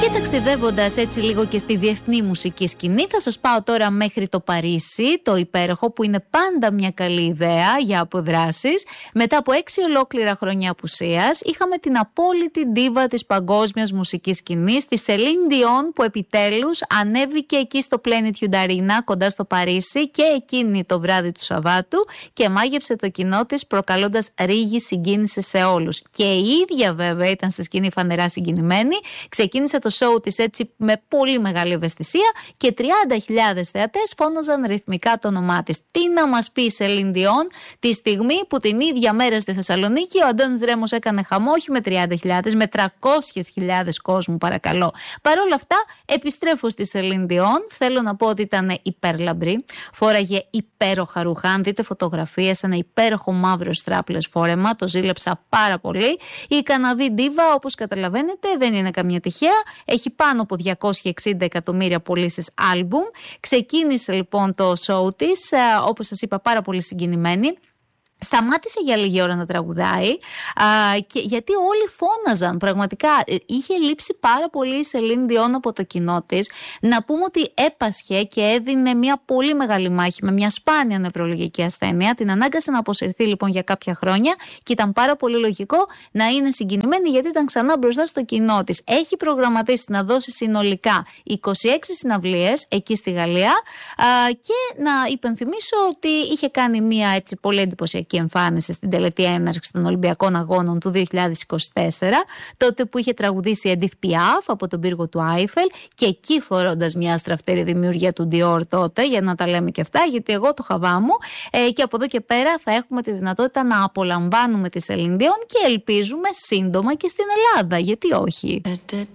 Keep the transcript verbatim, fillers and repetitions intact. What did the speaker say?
Και ταξιδεύοντας έτσι λίγο και στη διεθνή μουσική σκηνή, θα σας πάω τώρα μέχρι το Παρίσι, το υπέροχο, που είναι πάντα μια καλή ιδέα για αποδράσεις. Μετά από έξι ολόκληρα χρόνια απουσίας, είχαμε την απόλυτη ντίβα της παγκόσμιας μουσικής σκηνής, τη Celine Dion, που επιτέλους ανέβηκε εκεί στο Plenitude Arena κοντά στο Παρίσι και εκείνη το βράδυ του Σαββάτου και μάγεψε το κοινό της, προκαλώντας ρίγη συγκίνηση σε όλους. Και η ίδια βέβαια ήταν στη σκηνή φανερά συγκινημένη. Ξεκίνησε το show της έτσι με πολύ μεγάλη ευαισθησία και τριάντα χιλιάδες θεατές φώναζαν ρυθμικά το όνομά της. Τι να μας πει η Celine Dion τη στιγμή που την ίδια μέρα στη Θεσσαλονίκη ο Αντώνης Ρέμος έκανε χαμό, όχι με τριάντα χιλιάδες, με τριακόσιες χιλιάδες κόσμου, παρακαλώ. Παρ' όλα αυτά, επιστρέφω στη Celine Dion. Θέλω να πω ότι ήταν υπέρλαμπρη. Φόραγε υπέροχα ρούχα. Αν δείτε φωτογραφίες, ένα υπέροχο μαύρο strapless φόρεμα. Το ζήλεψα πάρα πολύ. Η Καναδή ντίβα, όπως καταλαβαίνετε, δεν είναι καμία τυχαία. Έχει πάνω από διακόσια εξήντα εκατομμύρια πωλήσεις άλμπουμ. Ξεκίνησε λοιπόν το show της, όπως σας είπα, πάρα πολύ συγκινημένη. Σταμάτησε για λίγη ώρα να τραγουδάει, α, και γιατί όλοι φώναζαν. Πραγματικά είχε λείψει πάρα πολύ η Celine Dion από το κοινό της. Να πούμε ότι έπασχε και έδινε μια πολύ μεγάλη μάχη με μια σπάνια νευρολογική ασθένεια. Την ανάγκασε να αποσυρθεί λοιπόν για κάποια χρόνια και ήταν πάρα πολύ λογικό να είναι συγκινημένη, γιατί ήταν ξανά μπροστά στο κοινό της. Έχει προγραμματίσει να δώσει συνολικά είκοσι έξι συναυλίες εκεί στη Γαλλία, α, και να υπενθυμίσω ότι είχε κάνει μια έτσι πολύ εντυπωσιακή εμφάνιση στην τελετή έναρξη των Ολυμπιακών Αγώνων του δύο χιλιάδες είκοσι τέσσερα, τότε που είχε τραγουδήσει η Edith Piaf από τον πύργο του Άιφελ, και εκεί φορώντας μια στραφτερή δημιουργία του Dior τότε, για να τα λέμε και αυτά, γιατί εγώ το χαβά μου, ε, και από εδώ και πέρα θα έχουμε τη δυνατότητα να απολαμβάνουμε τη Celine Dion και ελπίζουμε σύντομα και στην Ελλάδα, γιατί όχι.